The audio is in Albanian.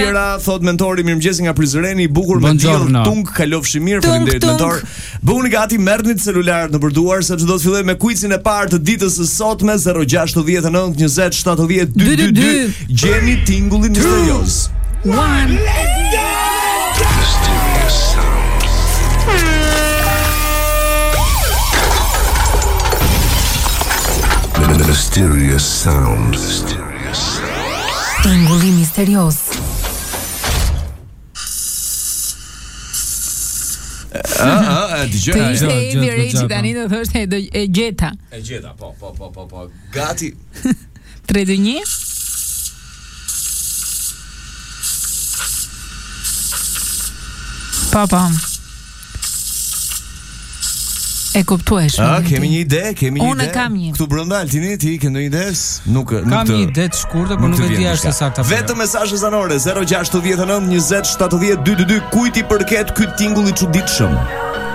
Thot mentori, mirëmëngjes nga Prizreni, bukur me diell tung, kalofshi mirë, faleminderit mentor. Bëuni gati, merrni celularët në përduar sepse do të fillojmë me quizin e parë të ditës së sotme. 069 20 70 222. Gjeni tingullin misterios. Mysterious sound. Tingulli misterios. Dëgjoj. Të ishte e Mirëçi tani do thoshte e gjeta. E gjeta, po. Gati. 3 2 1. Papa. E kuptuesh. Kemi një ide, Unë kam një. Këtu brenda Altini, ti ke ndonjë ide? Nuk kam një ide të shkurtër, por nuk e di as saktë. Vetëm mesazhe zanore 069 20 70 222. Kujt i përket ky tingull i çuditshëm?